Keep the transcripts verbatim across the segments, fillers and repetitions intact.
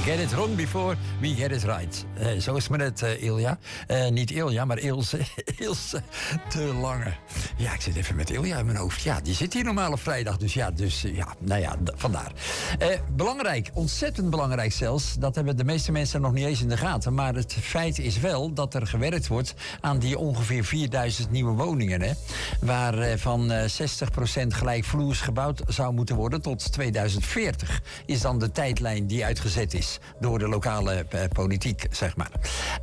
Get it wrong before we get it right. Uh, zo is het met uh, Ilja. Uh, niet Ilja, maar Ilse. Ilse de Lange. Ja, ik zit even met Ilja in mijn hoofd. Ja, die zit hier normaal op vrijdag. Dus ja, dus, uh, ja nou ja, d- vandaar. Uh, belangrijk, ontzettend belangrijk zelfs. Dat hebben de meeste mensen nog niet eens in de gaten. Maar het feit is wel dat er gewerkt wordt aan die ongeveer vierduizend nieuwe woningen. Hè, waarvan uh, zestig procent gelijkvloers gebouwd zou moeten worden tot tweeduizend veertig. Is dan de tijdlijn die uitgezet is door de lokale uh, politiek, zeg maar.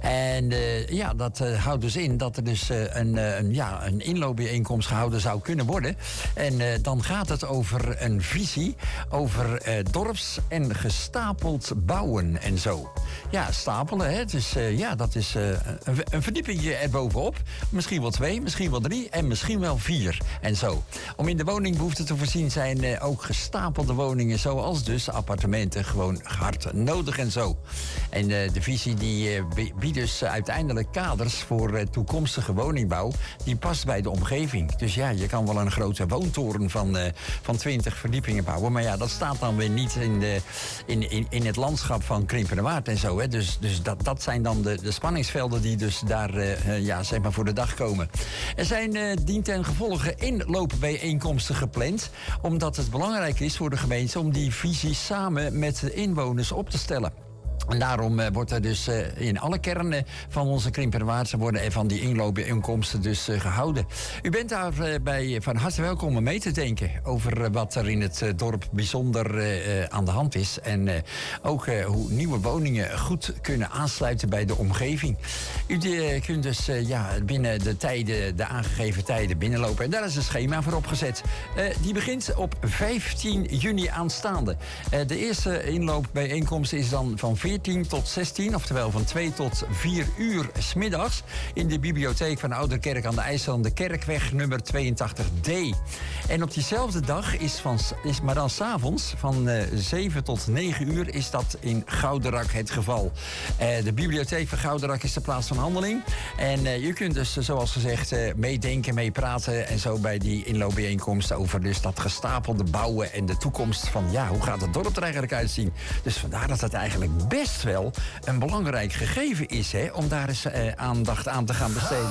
En uh, ja, dat uh, houdt dus in dat er dus uh, een, uh, een, ja, een inloopbijeenkomst gehouden zou kunnen worden. En uh, dan gaat het over een visie over uh, dorps- en gestapeld bouwen en zo. Ja, stapelen, hè. Dus uh, ja, dat is uh, een, een verdiepingje erbovenop. Misschien wel twee, misschien wel drie en misschien wel vier en zo. Om in de woningbehoefte te voorzien zijn uh, ook gestapelde woningen, zoals dus appartementen, gewoon hard nodig en zo. En uh, de visie die uh, biedt dus uh, uiteindelijk kaders voor uh, toekomstige woningbouw. Die past bij de omgeving. Dus ja, je kan wel een grote woontoren van, uh, van twintig verdiepingen bouwen. Maar ja, dat staat dan weer niet in, de, in, in, in het landschap van Krimpenerwaard en zo. Hè. Dus, dus dat, dat zijn dan de, de spanningsvelden die dus daar uh, ja, zeg maar voor de dag komen. Er zijn uh, dien ten gevolge inloopbijeenkomsten gepland. Omdat het belangrijk is voor de gemeente om die visie samen met de inwoners op te stellen. En daarom uh, wordt er dus uh, in alle kernen van onze Krimpenerwaardse worden er van die inloopbijeenkomsten dus uh, gehouden. U bent daarbij uh, van harte welkom om mee te denken over uh, wat er in het uh, dorp bijzonder uh, uh, aan de hand is. En uh, ook uh, hoe nieuwe woningen goed kunnen aansluiten bij de omgeving. U uh, kunt dus uh, ja, binnen de tijden, de aangegeven tijden binnenlopen. En daar is een schema voor opgezet. Uh, die begint op vijftien juni aanstaande. Uh, de eerste inloopbijeenkomst is dan van veertien tot zestien, oftewel van twee tot vier uur 's middags in de bibliotheek van de Oude Kerk aan de IJssel aan de Kerkweg nummer tweeëntachtig D. En op diezelfde dag is, van, is maar dan 's avonds van uh, zeven tot negen uur is dat in Gouderak het geval. Uh, de bibliotheek van Gouderak is de plaats van handeling. En uh, je kunt dus, zoals gezegd, uh, meedenken, meepraten en zo bij die inloopbijeenkomst over dus dat gestapelde bouwen en de toekomst van ja, hoe gaat het dorp er eigenlijk uitzien. Dus vandaar dat het eigenlijk best wel een belangrijk gegeven is, hè, om daar eens uh, aandacht aan te gaan besteden.